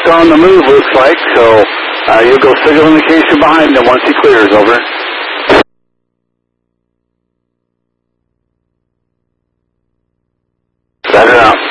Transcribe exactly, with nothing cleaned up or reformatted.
on the move, looks like, so uh, you'll go signal in case you're behind him once he clears, over. Set her out.